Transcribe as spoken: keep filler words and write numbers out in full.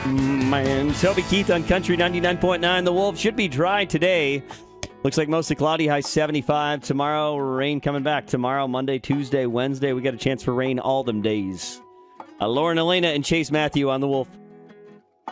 Man, Toby Keith on Country ninety-nine point nine. The Wolf should be dry today. Looks like mostly cloudy, high seventy-five. Tomorrow, rain coming back. Tomorrow, Monday, Tuesday, Wednesday, we got a chance for rain all them days. Uh, Lauren Elena and Chase Matthew on The Wolf.